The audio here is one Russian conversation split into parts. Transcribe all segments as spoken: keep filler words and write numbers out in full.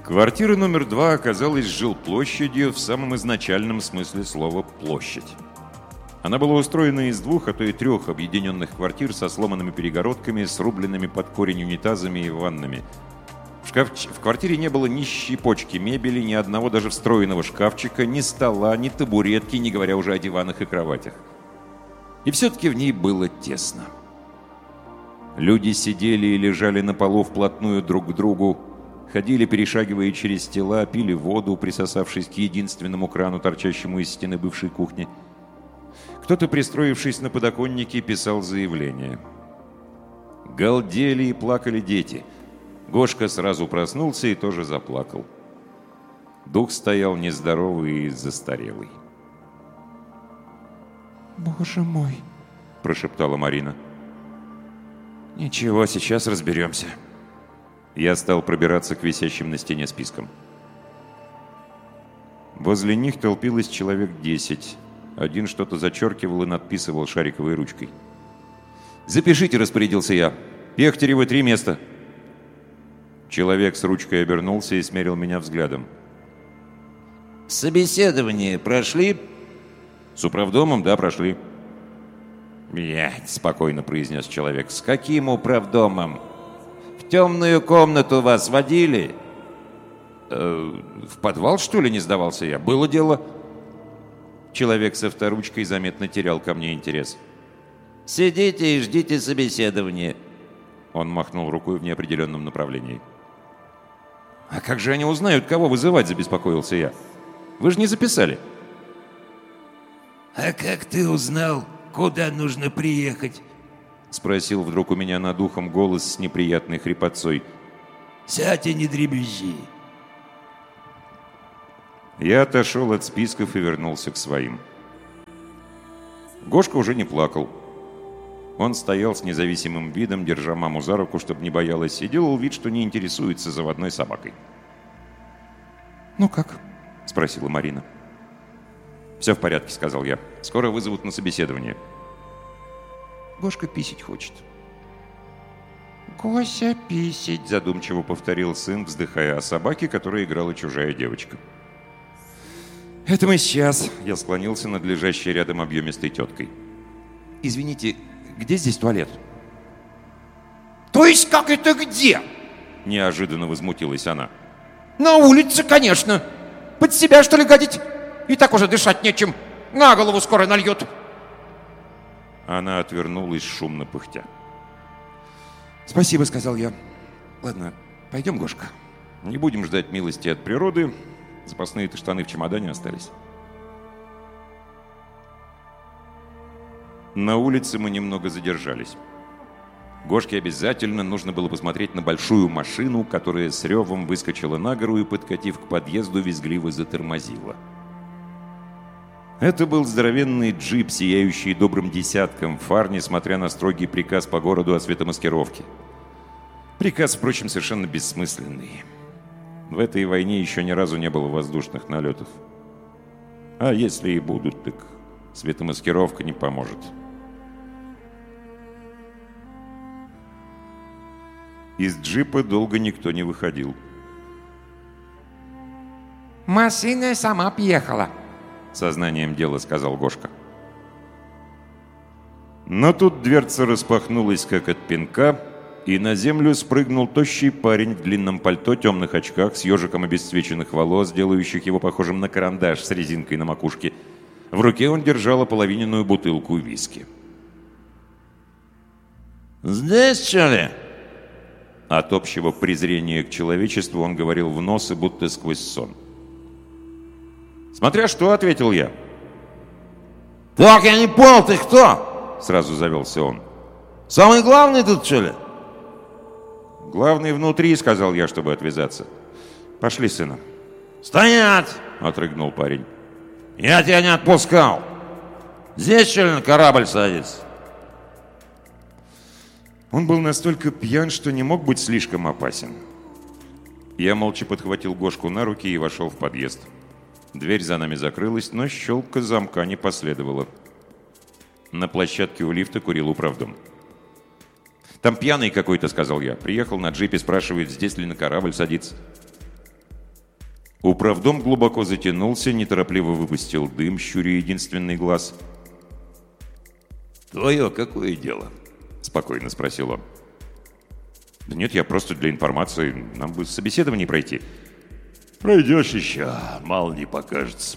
Квартира номер два оказалась жилплощадью в самом изначальном смысле слова «площадь». Она была устроена из двух, а то и трех объединенных квартир со сломанными перегородками, срубленными под корень унитазами и ваннами. В, шкаф... в квартире не было ни щепочки мебели, ни одного даже встроенного шкафчика, ни стола, ни табуретки, не говоря уже о диванах и кроватях. И все-таки в ней было тесно. Люди сидели и лежали на полу вплотную друг к другу, ходили, перешагивая через тела, пили воду, присосавшись к единственному крану, торчащему из стены бывшей кухни. Кто-то, пристроившись на подоконнике, писал заявление. Галдели и плакали дети. Гошка сразу проснулся и тоже заплакал. Дух стоял нездоровый и застарелый. «Боже мой!» – прошептала Марина. «Ничего, сейчас разберемся». Я стал пробираться к висящим на стене спискам. Возле них толпилось человек десять. Один что-то зачеркивал и надписывал шариковой ручкой. «Запишите», — распорядился я. «Пехтеревы, три места». Человек с ручкой обернулся и смерил меня взглядом. «Собеседование прошли?» «С управдомом, да, прошли». «Блядь», — спокойно произнес человек. «С каким управдомом? В темную комнату вас водили?» э, «В подвал, что ли, не сдавался я? Было дело». Человек со авторучкой заметно терял ко мне интерес. «Сидите и ждите собеседования». Он махнул рукой в неопределенном направлении. «А как же они узнают, кого вызывать?» – забеспокоился я. «Вы же не записали». «А как ты узнал, куда нужно приехать?» – спросил вдруг у меня над ухом голос с неприятной хрипотцой. «Сядь и не дребезжи». Я отошел от списков и вернулся к своим. Гошка уже не плакал. Он стоял с независимым видом, держа маму за руку, чтобы не боялась, и делал вид, что не интересуется заводной собакой. «Ну как?» – спросила Марина. «Все в порядке», – сказал я. «Скоро вызовут на собеседование». «Гошка писить хочет». «Гося писить», – задумчиво повторил сын, вздыхая о собаке, которой играла чужая девочка. «Это мы сейчас», – я склонился над лежащей рядом объемистой теткой. «Извините, где здесь туалет?» «То есть как это где?» – неожиданно возмутилась она. «На улице, конечно. Под себя, что ли, гадить? И так уже дышать нечем. На голову скоро нальет». Она отвернулась, шумно пыхтя. «Спасибо», — сказал я. «Ладно, пойдем, Гошка. Не будем ждать милости от природы. Запасные-то штаны в чемодане остались». На улице мы немного задержались. Гошке обязательно нужно было посмотреть на большую машину, которая с ревом выскочила на гору и, подкатив к подъезду, визгливо затормозила. Это был здоровенный джип, сияющий добрым десятком фар, несмотря на строгий приказ по городу о светомаскировке. Приказ, впрочем, совершенно бессмысленный. В этой войне еще ни разу не было воздушных налетов. А если и будут, так светомаскировка не поможет. Из джипа долго никто не выходил. «Машина сама приехала», — сознанием дела сказал Гошка. Но тут дверца распахнулась, как от пинка, и на землю спрыгнул тощий парень в длинном пальто, темных очках, с ежиком обесцвеченных волос, делающих его похожим на карандаш с резинкой на макушке. В руке он держал ополовиненную бутылку виски. «Здесь, что ли?» От общего презрения к человечеству он говорил в нос и будто сквозь сон. «Смотря что», — ответил я. «Так, я не понял, ты кто?» Сразу завелся он. «Самый главный тут, что ли?» «Главный внутри», — сказал я, чтобы отвязаться. «Пошли, сына». «Стоять!» — отрыгнул парень. «Я тебя не отпускал. Здесь, что ли, на корабль садится?» Он был настолько пьян, что не мог быть слишком опасен. Я молча подхватил Гошку на руки и вошел в подъезд. Дверь за нами закрылась, но щелка замка не последовала. На площадке у лифта курил управдом. «Там пьяный какой-то», — сказал я. «Приехал на джипе, спрашивает, здесь ли на корабль садиться». Управдом глубоко затянулся, неторопливо выпустил дым, щуря единственный глаз. «Твое какое дело?» — спокойно спросил он. «Да нет, я просто для информации. Нам бы собеседование пройти». «Пройдешь еще, мало не покажется».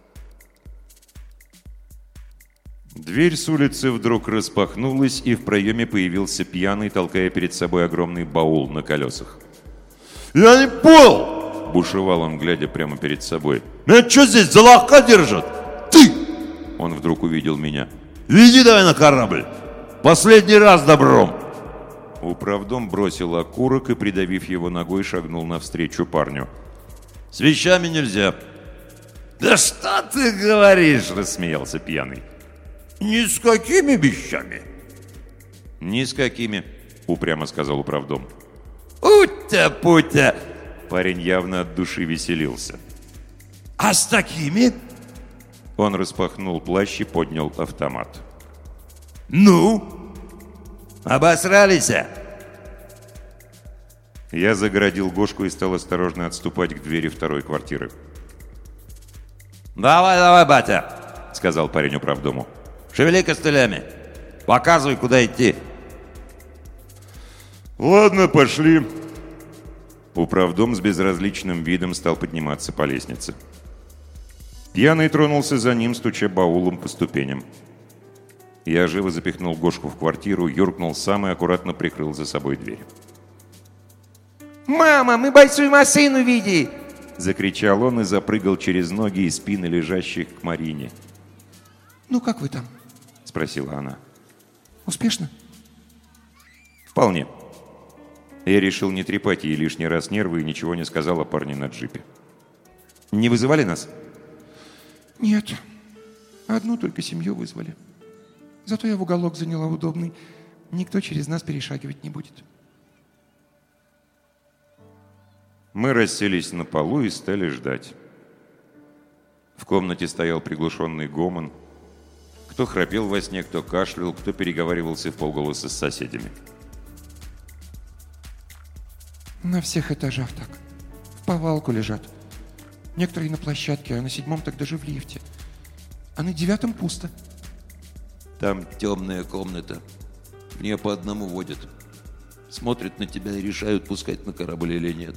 Дверь с улицы вдруг распахнулась, и в проеме появился пьяный, толкая перед собой огромный баул на колесах. «Я не понял!» — бушевал он, глядя прямо перед собой. «Меня что здесь, за лоха держат? Ты!» Он вдруг увидел меня. «Веди давай на корабль! Последний раз добром!» Управдом бросил окурок и, придавив его ногой, шагнул навстречу парню. «С вещами нельзя». «Да что ты говоришь?» — рассмеялся пьяный. «Ни с какими вещами?» «Ни с какими», — упрямо сказал управдом. «Утя-путя!» Парень явно от души веселился. «А с такими?» Он распахнул плащ и поднял автомат. «Ну? Обосрались?» Я загородил Гошку и стал осторожно отступать к двери второй квартиры. «Давай, давай, батя!» — сказал парень управдому. «Шевели костылями! Показывай, куда идти!» «Ладно, пошли!» Управдом с безразличным видом стал подниматься по лестнице. Пьяный тронулся за ним, стуча баулом по ступеням. Я живо запихнул Гошку в квартиру, юркнул сам и аккуратно прикрыл за собой дверь. «Мама, мы большую машину видели!» Закричал он и запрыгал через ноги и спины лежащих к Марине. «Ну, как вы там?» — спросила она. «Успешно?» «Вполне». Я решил не трепать ей лишний раз нервы и ничего не сказал о парне на джипе. «Не вызывали нас?» «Нет. Одну только семью вызвали. Зато я в уголок заняла удобный. Никто через нас перешагивать не будет». Мы расселись на полу и стали ждать. В комнате стоял приглушенный гомон. Кто храпел во сне, кто кашлял, кто переговаривался вполголоса с соседями. На всех этажах так. В повалку лежат. Некоторые на площадке, а на седьмом так даже в лифте. А на девятом пусто. «Там темная комната. Мне по одному водят. Смотрят на тебя и решают, пускать на корабль или нет».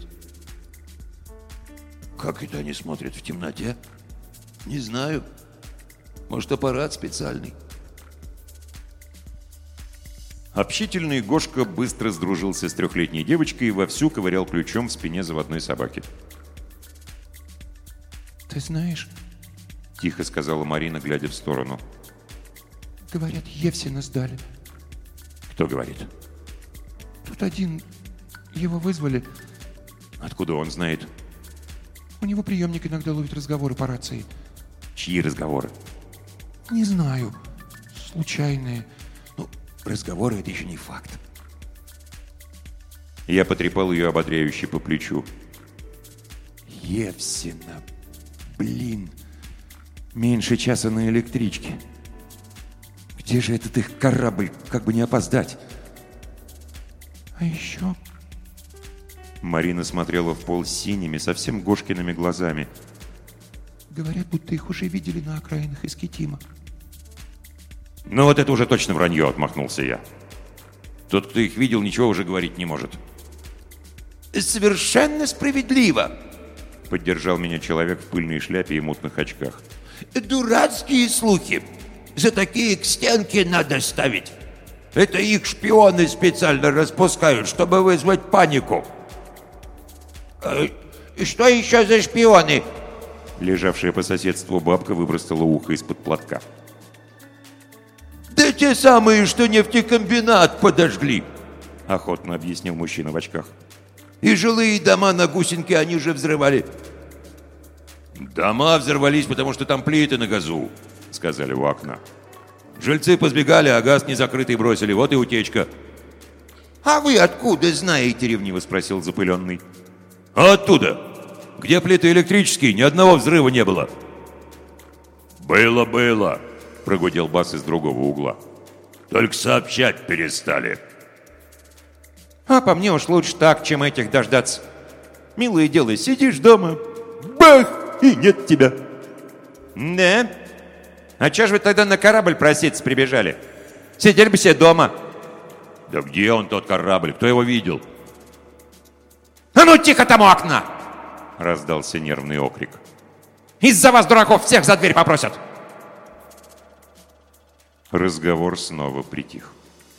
«Как это они смотрят в темноте?» «Не знаю. Может, аппарат специальный». Общительный Гошка быстро сдружился с трехлетней девочкой и вовсю ковырял ключом в спине заводной собаки. «Ты знаешь, — тихо сказала Марина, глядя в сторону. — говорят, Евсина сдали». «Кто говорит?» «Тут один. Его вызвали. «Откуда он знает?» У него приемник иногда ловит разговоры по рации». «Чьи разговоры?» «Не знаю. Случайные». «Ну, разговоры — это еще не факт». Я потрепал ее ободряюще по плечу. «Евсина, блин, меньше часа на электричке. Где же этот их корабль, как бы не опоздать? А еще...» Марина смотрела в пол синими, совсем Гошкиными глазами. «Говорят, будто их уже видели на окраинах Искитима». «Ну вот это уже точно вранье», — отмахнулся я. «Тот, кто их видел, ничего уже говорить не может». «Совершенно справедливо», — поддержал меня человек в пыльной шляпе и мутных очках. «Дурацкие слухи. За такие к стенке надо ставить. Это их шпионы специально распускают, чтобы вызвать панику». «И что еще за шпионы?» Лежавшая по соседству бабка выбросила ухо из-под платка. «Да те самые, что нефтекомбинат подожгли», — охотно объяснил мужчина в очках. «И жилые дома на Гусенке они же взрывали». «Дома взорвались, потому что там плиты на газу», — сказали у окна. «Жильцы позбегали, а газ незакрытый бросили, вот и утечка». «А вы откуда знаете?» — ревниво спросил запыленный. «А оттуда? Где плиты электрические, ни одного взрыва не было». «Было, было», — прогудел бас из другого угла. «Только сообщать перестали». «А по мне уж лучше так, чем этих дождаться. Милое дело, сидишь дома, Бах! И нет тебя. Да? А чё ж вы тогда на корабль проситься прибежали? Сидели бы себе дома. Да где он, тот корабль? Кто его видел? А ну тихо там у окна! Раздался нервный окрик. Из-за вас, дураков, всех за дверь попросят. Разговор снова притих.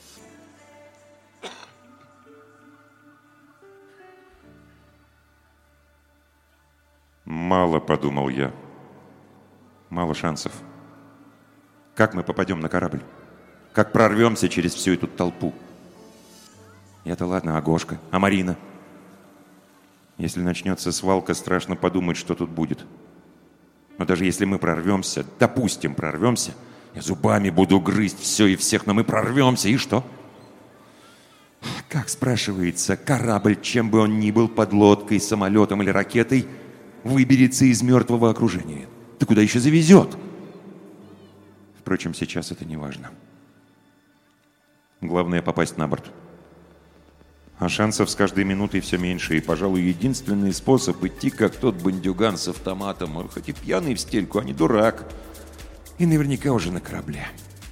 Мало, подумал я. Мало шансов. Как мы попадем на корабль? Как прорвемся через всю эту толпу? Я-то ладно, а Гошка? А Марина? Если начнется свалка, страшно подумать, что тут будет. Но даже если мы прорвемся, допустим, прорвемся, я зубами буду грызть все и всех, но мы прорвемся, и что? Как спрашивается, корабль, чем бы он ни был, подлодкой, самолетом или ракетой, выберется из мертвого окружения? Ты куда еще завезет? Впрочем, сейчас это не важно. Главное — попасть на борт. А шансов с каждой минутой все меньше, и, пожалуй, единственный способ — идти, как тот бандюган с автоматом. Он хоть и пьяный в стельку, а не дурак. И наверняка уже на корабле.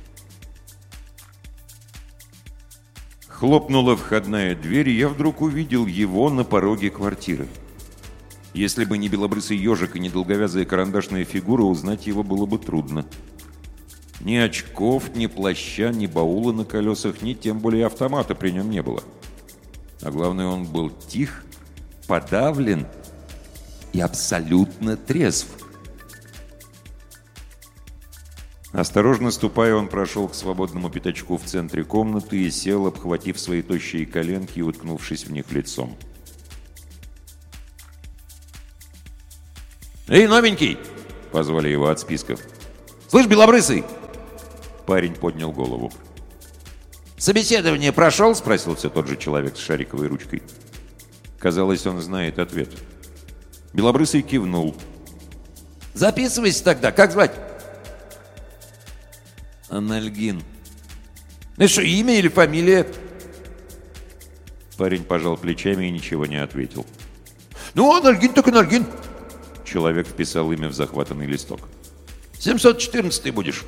Хлопнула входная дверь, и я вдруг увидел его на пороге квартиры. Если бы не белобрысый ежик и не долговязая карандашная фигура, узнать его было бы трудно. Ни очков, ни плаща, ни баула на колесах, ни тем более автомата при нем не было. А главное, он был тих, подавлен и абсолютно трезв. Осторожно ступая, он прошел к свободному пятачку в центре комнаты и сел, обхватив свои тощие коленки и уткнувшись в них лицом. «Эй, новенький!» — позвали его от списков. «Слышь, белобрысый!» Парень поднял голову. «Собеседование прошел?» — спросил Все тот же человек с шариковой ручкой. Казалось, он знает ответ. Белобрысый кивнул. «Записывайся тогда. Как звать?» «Анальгин». «Ну что, имя или фамилия?» Парень пожал плечами и ничего не ответил. «Ну, Анальгин так Анальгин». Человек вписал имя в захватанный листок. семьсот четырнадцатый будешь.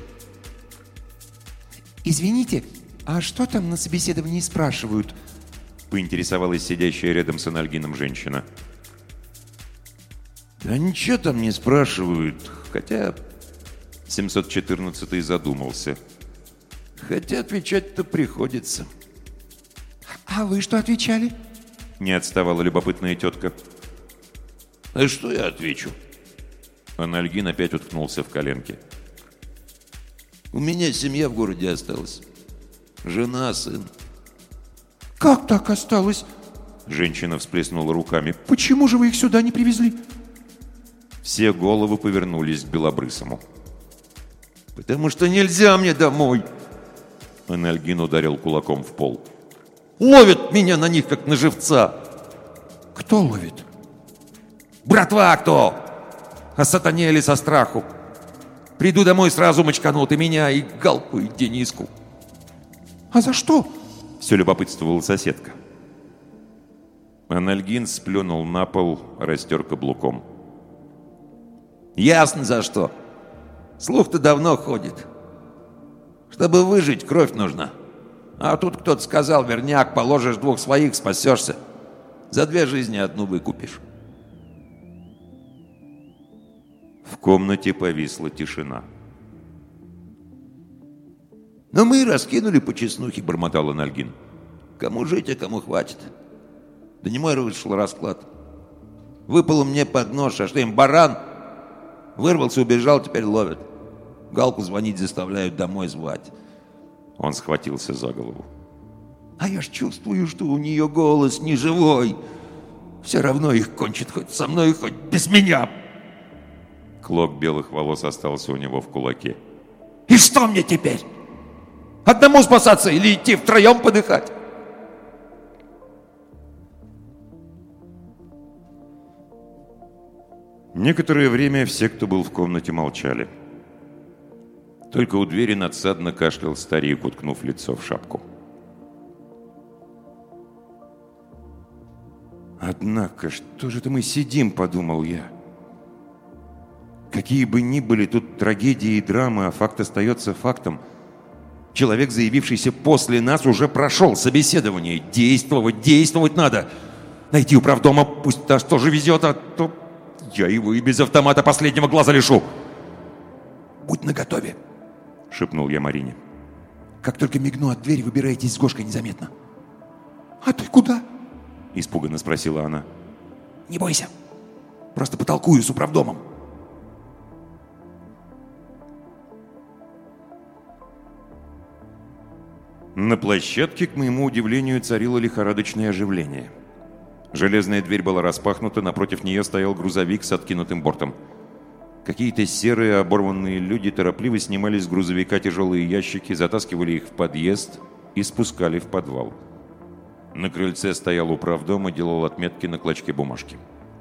«Извините, а что там на собеседовании спрашивают?» Поинтересовалась сидящая рядом с Анальгином женщина. «Да ничего там не спрашивают. Хотя...» семьсот четырнадцатый задумался. «Хотя отвечать-то приходится». «А вы что отвечали?» Не отставала любопытная тетка. «А что я отвечу?» Анальгин опять уткнулся в коленки. «У меня семья в городе осталась. Жена, сын». «Как так осталось?» Женщина всплеснула руками. «Почему же вы их сюда не привезли?» Все головы повернулись к Белобрысому. «Потому что нельзя мне домой!» Анальгин ударил кулаком в пол. «Ловят меня на них, как на живца!» «Кто ловит?» «Братва кто? Осатанели со страху. Приду домой, сразу мочканут и меня, и Галку, и Дениску». «А за что?» Все любопытствовала соседка. Анальгин сплюнул на пол, растер каблуком. «Ясно за что. Слух-то давно ходит. Чтобы выжить, кровь нужна. А тут кто-то сказал, верняк, положишь двух своих, спасешься. За две жизни одну выкупишь». В комнате повисла тишина. «Но мы и раскинули по чеснухе», — бормотал Анальгин. «Кому жить, а кому хватит. Да не мой вышел расклад. Выпало мне под нож, а что им, баран? Вырвался, убежал, теперь ловят. Галку звонить заставляют, домой звать». Он схватился за голову. «А я ж чувствую, что у нее голос не живой. Все равно их кончит хоть со мной, хоть без меня». Клок белых волос остался у него в кулаке. «И что мне теперь? Одному спасаться или идти втроем подыхать?» Некоторое время все, кто был в комнате, молчали. Только у двери надсадно кашлял старик, уткнув лицо в шапку. «Однако, что же это мы сидим?» — подумал я. Какие бы ни были тут трагедии и драмы, а факт остается фактом. Человек, заявившийся после нас, уже прошел собеседование. Действовать, действовать надо. Найти управдома, пусть та что же везет, а то я его и без автомата последнего глаза лишу. «Будь наготове», — шепнул я Марине. «Как только мигну от двери, выбирайтесь с Гошкой незаметно». «А ты куда?» — испуганно спросила она. «Не бойся, просто потолкую с управдомом». На площадке, к моему удивлению, царило лихорадочное оживление. Железная дверь была распахнута, напротив нее стоял грузовик с откинутым бортом. Какие-то серые оборванные люди торопливо снимали с грузовика тяжелые ящики, затаскивали их в подъезд и спускали в подвал. На крыльце стоял управдом и делал отметки на клочке бумажки.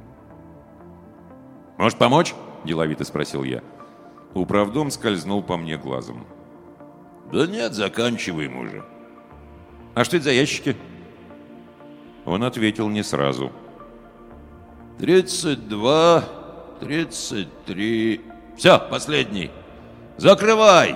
«Может, помочь?» – деловито спросил я. Управдом скользнул по мне глазом. «Да нет, заканчиваем уже». «А что это за ящики?» Он ответил не сразу. «Тридцать два, тридцать три... Все, последний. Закрывай!»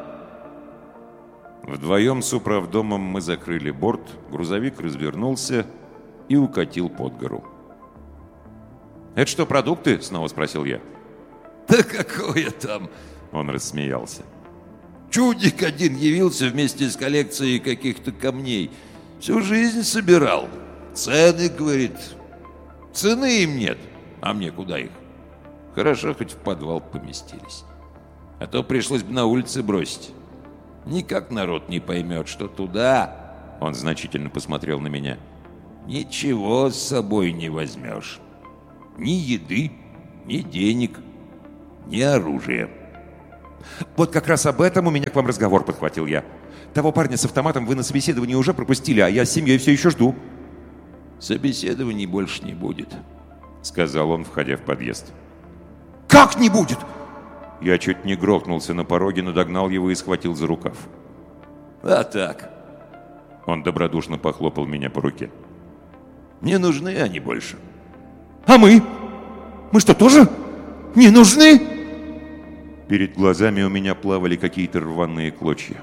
Вдвоем с управдомом мы закрыли борт, грузовик развернулся и укатил под гору. «Это что, продукты?» – снова спросил я. «Да какое там?» – он рассмеялся. Чудик один явился вместе с коллекцией каких-то камней. Всю жизнь собирал. Цены, говорит. Цены им нет. А мне куда их? Хорошо, хоть в подвал поместились. А то пришлось бы на улице бросить. Никак народ не поймет, что туда... Он значительно посмотрел на меня. Ничего с собой не возьмешь. Ни еды, ни денег, ни оружия. «Вот как раз об этом у меня к вам разговор», — подхватил я. «Того парня с автоматом вы на собеседовании уже пропустили, а я с семьей все еще жду». «Собеседований больше не будет», — сказал он, входя в подъезд. «Как не будет?» Я чуть не грохнулся на пороге, но догнал его и схватил за рукав. «А так». Он добродушно похлопал меня по руке. «Не нужны они больше». «А мы? Мы что, тоже не нужны?» Перед глазами у меня плавали какие-то рваные клочья.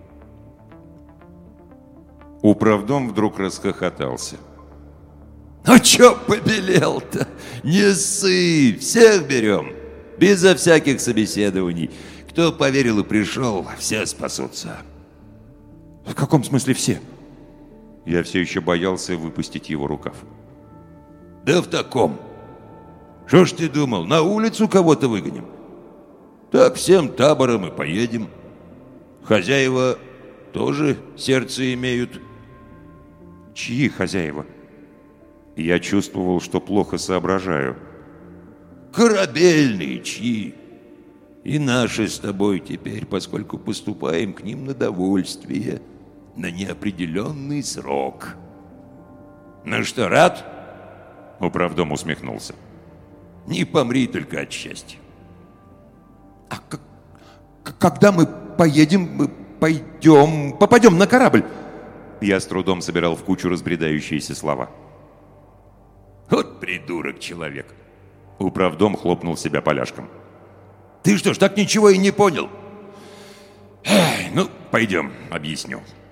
Управдом вдруг расхохотался. «Ну чё побелел-то? Не ссы, всех берем, безо всяких собеседований. Кто поверил и пришел, все спасутся». «В каком смысле все?» Я все еще боялся выпустить его рукав. «Да в таком. Что ж ты думал, на улицу кого-то выгоним? Так всем табором и поедем. Хозяева тоже сердце имеют». «Чьи хозяева?» Я чувствовал, что плохо соображаю. «Корабельные чьи. И наши с тобой теперь, поскольку поступаем к ним на довольствие, на неопределенный срок. Ну что, рад?» Управдом усмехнулся. «Не помри только от счастья». «А как, когда мы поедем, мы пойдем, попадем на корабль?» Я с трудом собирал в кучу разбредающиеся слова. «Вот придурок человек». Управдом хлопнул себя поляшком. «Ты что ж, так ничего и не понял?» Эй, ну, пойдем, объясню.